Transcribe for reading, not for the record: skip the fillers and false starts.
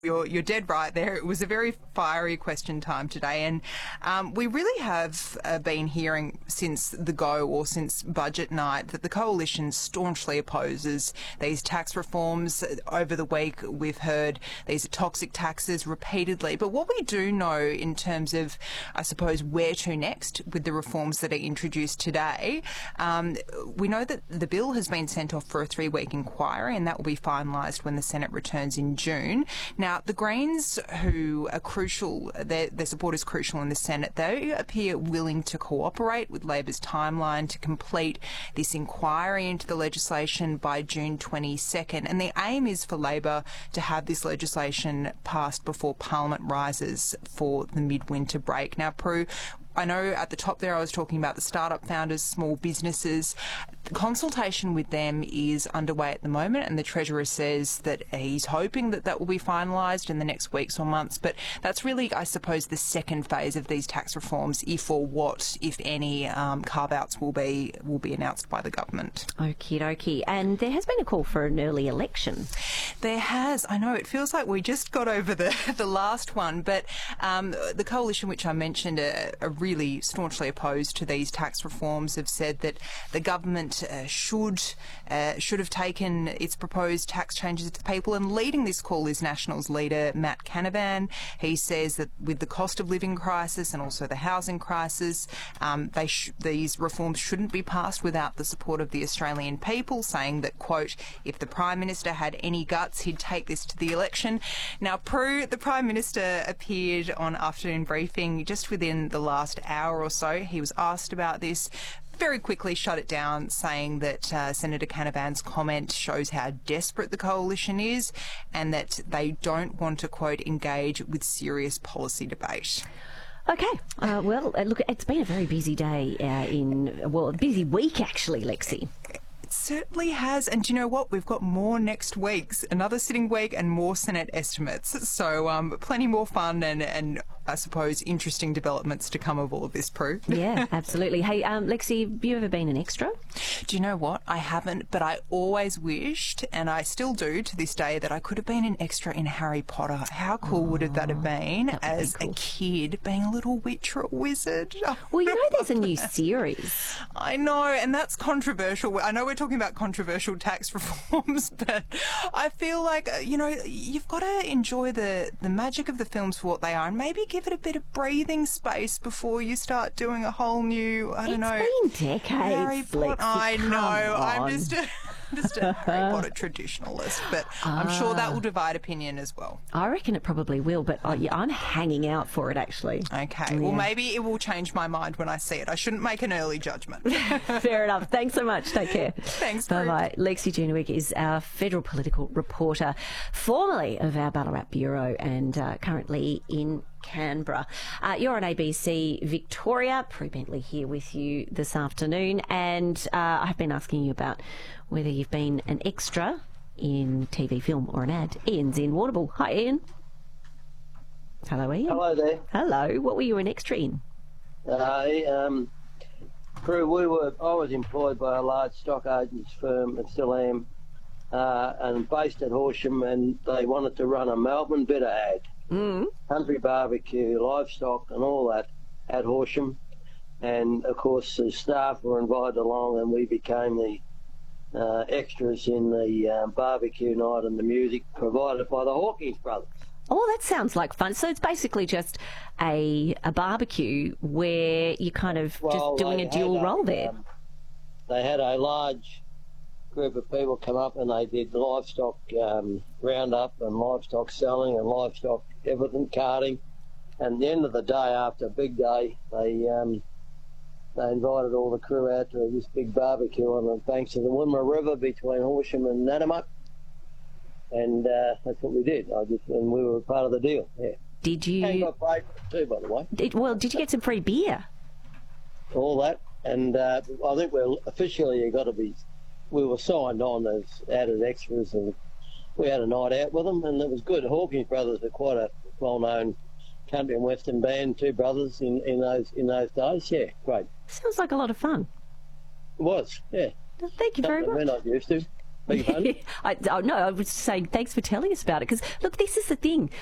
You're dead right there. It was a very fiery question time today, and we really have been hearing since the go, or since budget night, that the coalition staunchly opposes these tax reforms. Over the week we've heard these are toxic taxes repeatedly, but what we do know in terms of, I suppose, where to next with the reforms that are introduced today, we know that the bill has been sent off for a 3-week inquiry, and that will be finalised when the Senate returns in June. Now, the Greens, who are crucial, their support is crucial in the Senate, they appear willing to cooperate with Labor's timeline to complete this inquiry into the legislation by June 22nd. And the aim is for Labor to have this legislation passed before Parliament rises for the midwinter break. Now, Prue, I know at the top there I was talking about the startup founders, small businesses. The consultation with them is underway at the moment, and the Treasurer says that he's hoping that will be finalised in the next weeks or months. But that's really, I suppose, the second phase of these tax reforms, if or what, if any, carve-outs will be announced by the government. Okie dokie. And there has been a call for an early election. There has. I know, it feels like we just got over the last one, but the coalition, which I mentioned, are really staunchly opposed to these tax reforms, have said that the government should have taken its proposed tax changes to people. And leading this call is Nationals leader Matt Canavan. He says that with the cost of living crisis and also the housing crisis, these reforms shouldn't be passed without the support of the Australian people, saying that, quote, if the Prime Minister had any guts, he'd take this to the election. Now, Prue, the Prime Minister appeared on Afternoon Briefing just within the last hour or so. He was asked about this, very quickly shut it down, saying that Senator Canavan's comment shows how desperate the coalition is and that they don't want to, quote, engage with serious policy debate. Okay. Well, look, it's been a very busy day a busy week actually, Lexi. It certainly has. And do you know what? We've got more next week, another sitting week and more Senate estimates. So plenty more fun and I suppose interesting developments to come of all of this, Prue. Yeah, absolutely. Hey, Lexi, have you ever been an extra? Do you know what? I haven't, but I always wished, and I still do to this day, that I could have been an extra in Harry Potter. How cool would that have been as a kid, being a little witch or a wizard? Well, you know there's a new series. I know, and that's controversial. I know we're talking about controversial tax reforms, but I feel like, you've got to enjoy the magic of the films for what they are, and maybe give it a bit of breathing space before you start doing a whole new, I don't know. It's been decades, Harry Potter. I know. I'm just a Harry Potter traditionalist, but I'm sure that will divide opinion as well. I reckon it probably will, but I'm hanging out for it, actually. Okay. Yeah. Well, maybe it will change my mind when I see it. I shouldn't make an early judgment. Fair enough. Thanks so much. Take care. Thanks. Bye-bye. Lexi Junewick is our federal political reporter, formerly of our Ballarat Bureau and currently in Canberra. You're on ABC Victoria. Prue Bentley here with you this afternoon, and I've been asking you about whether you've been an extra in TV, film or an ad. Ian's in Warrnambool. Hi, Ian. Hello, Ian. Hello there. Hello. What were you an extra in? Prue, I was employed by a large stock agents firm, and still am, and based at Horsham, and they wanted to run a Melbourne Bitter ad. Country barbecue, livestock and all that at Horsham, and of course the staff were invited along, and we became the extras in the barbecue night and the music provided by the Hawkins brothers. Oh, that sounds like fun. So it's basically just a barbecue where you're kind of just doing a dual role there. They had a large group of people come up and they did livestock roundup and livestock selling and livestock everything, carting. And at the end of the day, after a big day, they invited all the crew out to this big barbecue on the banks of the Wimmera River between Horsham and Nanamuck. And that's what we did. And we were part of the deal, yeah. Did you... And got paid too, by the way. Did you get some free beer? All that. And I think we were signed on as added extras, and we had a night out with them, and it was good. The Hawkins brothers are quite a well-known country and western band, two brothers in those days. Yeah, great. Sounds like a lot of fun. It was, yeah. Thank you very much. We're not used to. Beg your pardon? No, I was saying thanks for telling us about it because, look, this is the thing.